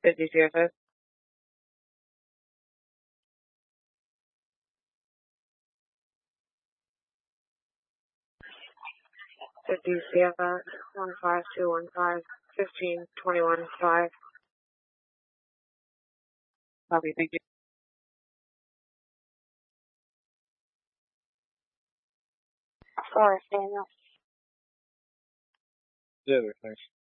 50 CFS. 50 CFS, 15215, 1521-5. Copy, thank you. Forest, Daniel. Yeah, thanks.